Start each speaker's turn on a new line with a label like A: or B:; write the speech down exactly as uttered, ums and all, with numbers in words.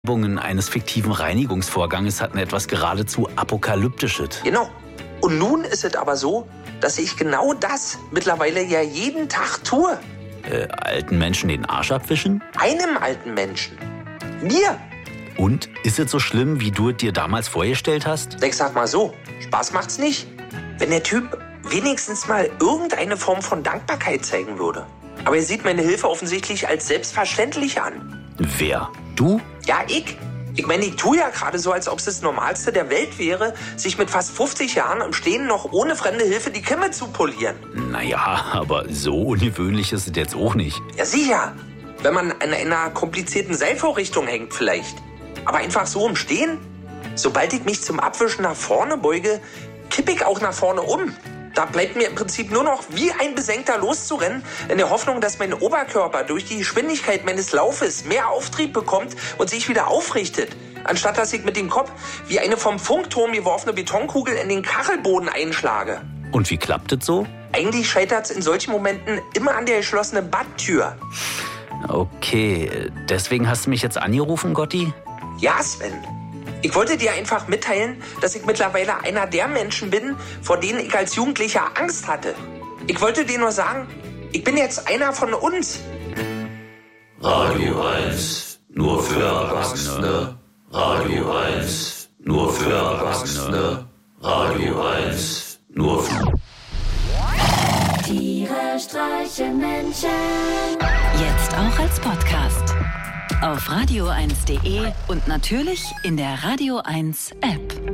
A: eines fiktiven Reinigungsvorganges hatten etwas geradezu Apokalyptisches.
B: Genau. Und nun ist es aber so, dass ich genau das mittlerweile ja jeden Tag tue.
A: Äh, alten Menschen den Arsch abwischen?
B: Einem alten Menschen. Mir.
A: Und? Ist es so schlimm, wie du es dir damals vorgestellt hast?
B: Ich sag mal so, Spaß macht's nicht. Wenn der Typ wenigstens mal irgendeine Form von Dankbarkeit zeigen würde. Aber er sieht meine Hilfe offensichtlich als selbstverständlich an.
A: Wer? Du?
B: Ja, ich. Ich meine, ich tue ja gerade so, als ob es das Normalste der Welt wäre, sich mit fast fünfzig Jahren im Stehen noch ohne fremde Hilfe die Kimme zu polieren.
A: Naja, aber so ungewöhnlich ist es jetzt auch nicht.
B: Ja, sicher. Wenn man an einer komplizierten Seilvorrichtung hängt vielleicht. Aber einfach so im Stehen? Sobald ich mich zum Abwischen nach vorne beuge, kippe ich auch nach vorne um. Da bleibt mir im Prinzip nur noch wie ein Besenkter loszurennen, in der Hoffnung, dass mein Oberkörper durch die Geschwindigkeit meines Laufes mehr Auftrieb bekommt und sich wieder aufrichtet, anstatt dass ich mit dem Kopf wie eine vom Funkturm geworfene Betonkugel in den Kachelboden einschlage.
A: Und wie klappt es so?
B: Eigentlich scheitert es in solchen Momenten immer an der geschlossenen Badtür.
A: Okay, deswegen hast du mich jetzt angerufen, Gotti?
B: Ja, Sven. Ich wollte dir einfach mitteilen, dass ich mittlerweile einer der Menschen bin, vor denen ich als Jugendlicher Angst hatte. Ich wollte dir nur sagen, ich bin jetzt einer von uns.
C: Radio eins, nur für Erwachsene. Radio eins, nur für Erwachsene. Radio eins, nur für...
D: Tiere streichen Menschen.
E: Jetzt auch als Podcast. Auf radio eins punkt de und natürlich in der Radio eins App.